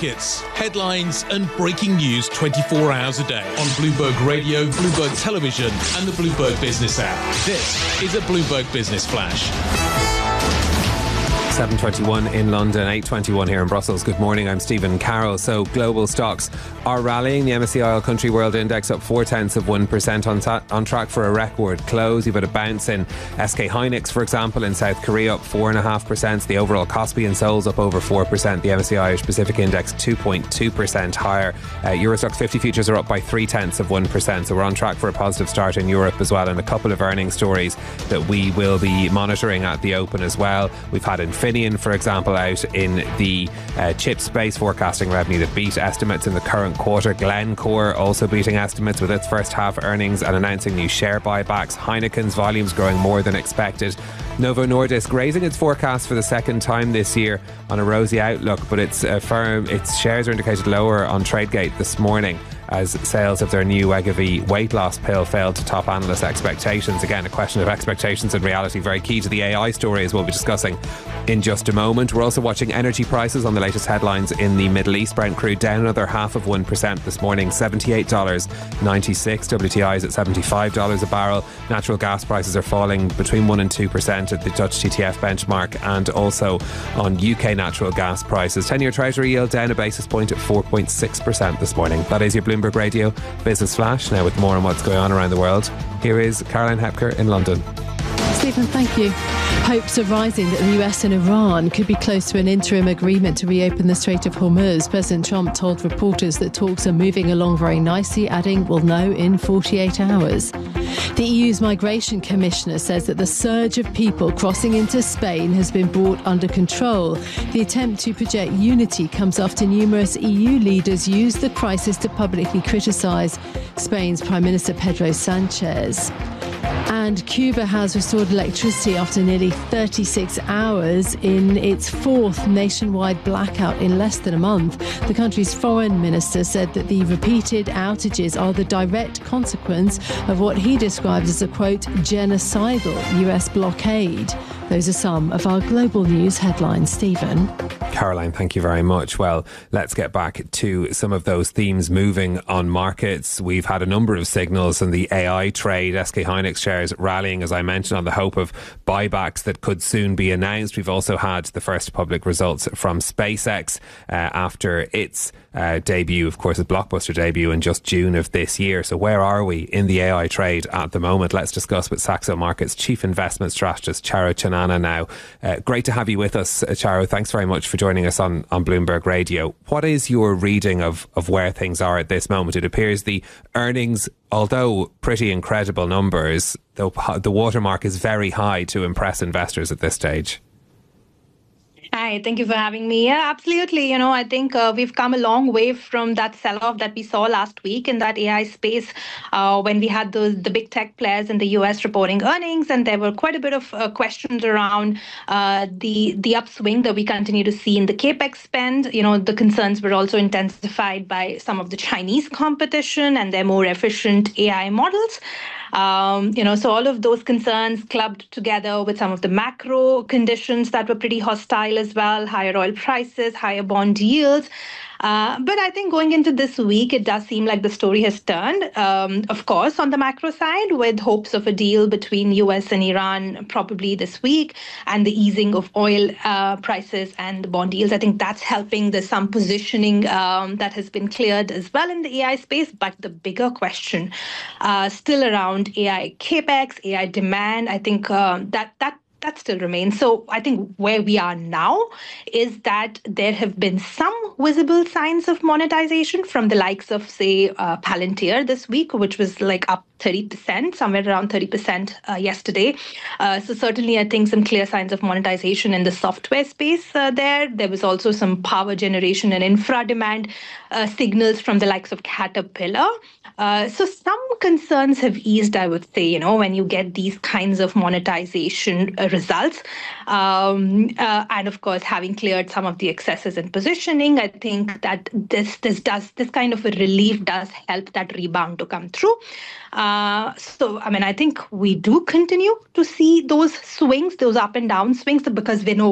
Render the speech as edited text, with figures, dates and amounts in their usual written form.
markets, headlines and breaking news 24 hours a day on Bloomberg Radio, Bloomberg Television and the Bloomberg Business app. This is a Bloomberg Business Flash. 7:21 in London, 8:21 here in Brussels. Good morning, I'm Stephen Carroll. So global stocks are rallying. The MSCI All Country World Index up 0.4% on track for a record close. You've had a bounce in SK Hynix, for example, in South Korea, up 4.5%. The overall Kospi and Seoul's up over 4%. The MSCI Irish Pacific Index 2.2% higher. Eurostoxx 50 futures are up by 0.3%. So we're on track for a positive start in Europe as well, and a couple of earnings stories that we will be monitoring at the open as well. We've had Infineon, for example, out in the chip space, forecasting revenue that beat estimates in the current quarter. Glencore also beating estimates with its first half earnings and announcing new share buybacks. Heineken's volumes growing more than expected. Novo Nordisk raising its forecast for the second time this year on a rosy outlook, but its shares are indicated lower on Tradegate this morning as sales of their new Wegovy weight loss pill failed to top analyst expectations. Again, a question of expectations and reality, very key to the AI story, as we'll be discussing in just a moment. We're also watching energy prices on the latest headlines in the Middle East. Brent crude down another 0.5% this morning, $78.96. WTI is at $75 a barrel. Natural gas prices are falling between 1% and 2% at the Dutch TTF benchmark, and also on UK natural gas prices. 10-year Treasury yield down a basis point at 4.6% this morning. That is your Bloomberg Radio Business Flash. Now with more on what's going on around the world, here is Caroline Hepker in London. Stephen, thank you. Hopes are rising that the US and Iran could be close to an interim agreement to reopen the Strait of Hormuz. President Trump told reporters that talks are moving along very nicely, adding, "We'll know in 48 hours." The EU's Migration Commissioner says that the surge of people crossing into Spain has been brought under control. The attempt to project unity comes after numerous EU leaders used the crisis to publicly criticise Spain's Prime Minister Pedro Sánchez. And Cuba has restored electricity after nearly 36 hours in its fourth nationwide blackout in less than a month. The country's foreign minister said that the repeated outages are the direct consequence of what he described as a, quote, genocidal US blockade. Those are some of our global news headlines. Stephen. Caroline, thank you very much. Well, let's get back to some of those themes moving on markets. We've had a number of signals in the AI trade. SK Hynix shares rallying, as I mentioned, on the hope of buybacks that could soon be announced. We've also had the first public results from SpaceX after its debut, of course, a blockbuster debut in just June of this year. So where are we in the AI trade at the moment? Let's discuss with Saxo Markets Chief Investment Strategist Charo Chanana now. Great to have you with us, Charo. Thanks very much for joining us on Bloomberg Radio. What is your reading of where things are at this moment? It appears the earnings, although pretty incredible numbers, the watermark is very high to impress investors at this stage. Hi, thank you for having me. Yeah, absolutely. I think we've come a long way from that sell-off that we saw last week in that AI space when we had the big tech players in the US reporting earnings, and there were quite a bit of questions around the upswing that we continue to see in the capex spend. The concerns were also intensified by some of the Chinese competition and their more efficient AI models. So all of those concerns clubbed together with some of the macro conditions that were pretty hostile as well, higher oil prices, higher bond yields. But I think going into this week, it does seem like the story has turned, of course, on the macro side, with hopes of a deal between US and Iran probably this week, and the easing of oil prices and the bond yields. I think that's helping. There's some positioning that has been cleared as well in the AI space. But the bigger question still around AI capex, AI demand, I think that still remains. So I think where we are now is that there have been some visible signs of monetization from the likes of, say, Palantir this week, which was like up 30%, somewhere around 30% yesterday. So certainly, I think some clear signs of monetization in the software space there. There was also some power generation and infra demand signals from the likes of Caterpillar. So some concerns have eased, I would say, when you get these kinds of monetization results. And of course, having cleared some of the excesses in positioning, I think that this kind of a relief does help that rebound to come through. I think we do continue to see those swings, those up and down swings, because we know